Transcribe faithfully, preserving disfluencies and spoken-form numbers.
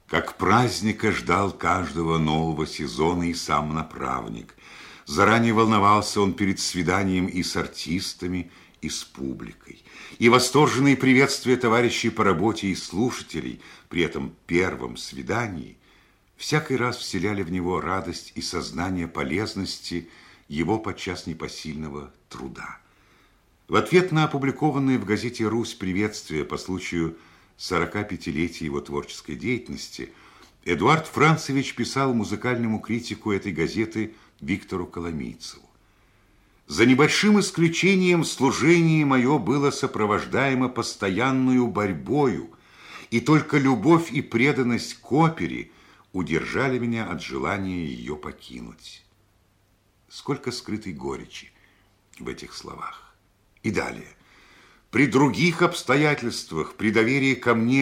Как праздника ждал каждого нового сезона и сам направник. Заранее волновался он перед свиданием и с артистами, и с публикой. И восторженные приветствия товарищей по работе и слушателей при этом первом свидании всякий раз вселяли в него радость и сознание полезности его подчас непосильного труда. В ответ на опубликованное в газете «Русь» приветствие по случаю сорокапятилетия его творческой деятельности, Эдуард Францевич писал музыкальному критику этой газеты Виктору Коломийцеву: «За небольшим исключением служение мое было сопровождаемо постоянную борьбою, и только любовь и преданность к опере удержали меня от желания ее покинуть». Сколько скрытой горечи в этих словах. И далее. «При других обстоятельствах, при доверии ко мне,